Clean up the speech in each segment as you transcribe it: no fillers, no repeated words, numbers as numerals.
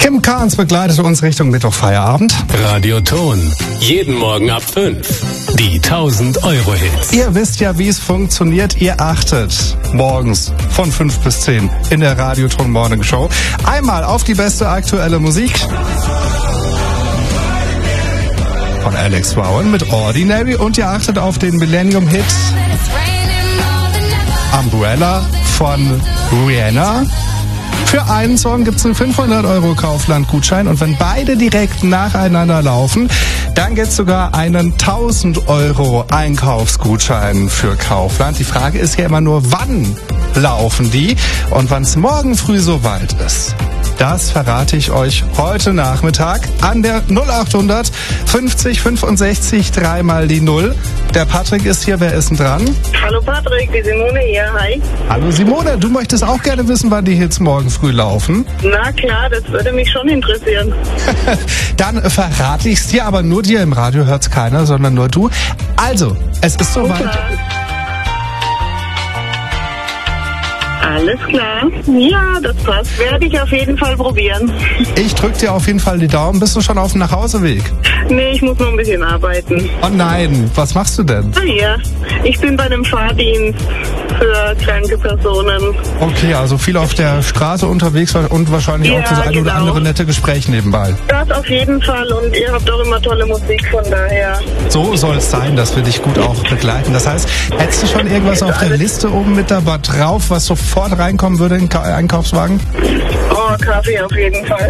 Kim Carnes begleitet uns Richtung Mittwochfeierabend. Radioton. Jeden Morgen ab 5. Die 1000-Euro-Hits. Ihr wisst ja, wie es funktioniert. Ihr achtet morgens von 5 bis 10 in der Radioton Morning Show einmal auf die beste aktuelle Musik von Alex Warren mit Ordinary und ihr achtet auf den Millennium-Hit Umbrella von Rihanna. Für einen Song gibt's einen 500€ Kaufland-Gutschein und wenn beide direkt nacheinander laufen, dann gibt's sogar einen 1000€ Einkaufsgutschein für Kaufland. Die Frage ist ja immer nur, wann laufen die und wann es morgen früh soweit ist. Das verrate ich euch heute Nachmittag an der 0800 50 65 3 mal die 0. Der Patrick ist hier, wer ist denn dran? Hallo Patrick, die Simone hier, hi. Hallo Simone, du möchtest auch gerne wissen, wann die Hits morgen früh laufen? Na klar, das würde mich schon interessieren. Dann verrate ich's dir, aber nur dir, im Radio hört's keiner, sondern nur du. Also, es ist soweit. Okay. Alles klar. Ja, das passt. Werde ich auf jeden Fall probieren. Ich drück dir auf jeden Fall die Daumen. Bist du schon auf dem Nachhauseweg? Nee, ich muss noch ein bisschen arbeiten. Oh nein, was machst du denn? Ah ja, ich bin bei einem Fahrdienst für kranke Personen. Okay, also viel auf der Straße unterwegs und wahrscheinlich auch das ein oder andere nette Gespräch nebenbei. Das auf jeden Fall und ihr habt auch immer tolle Musik, von daher. So soll es sein, dass wir dich gut auch begleiten. Das heißt, hättest du schon irgendwas auf der Liste oben mit dabei drauf, was sofort reinkommen würde in den Einkaufswagen? Oh, Kaffee auf jeden Fall.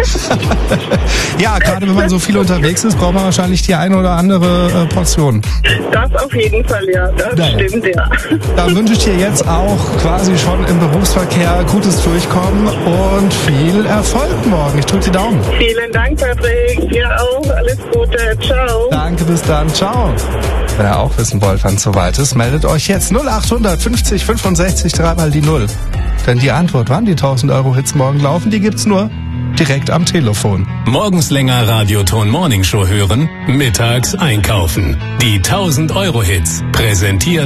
Ja, gerade wenn man so viel unterwegs ist, braucht man wahrscheinlich die eine oder andere Portion. Das auf jeden Fall, ja. Das stimmt, ja. Dann wünsche ich dir jetzt auch quasi schon im Berufsverkehr gutes Durchkommen und viel Erfolg morgen. Ich drücke die Daumen. Vielen Dank, Patrick. Dir auch. Alles Gute. Ciao. Danke, bis dann. Ciao. Wenn ihr auch wissen wollt, wann es soweit ist, meldet euch jetzt 0800 50 65 3 mal die 0. Denn die Antwort, wann die 1000-Euro-Hits morgen laufen, die gibt's nur direkt am Telefon. Morgens länger Radioton Morning Show hören, mittags einkaufen. Die 1000-Euro-Hits, präsentiert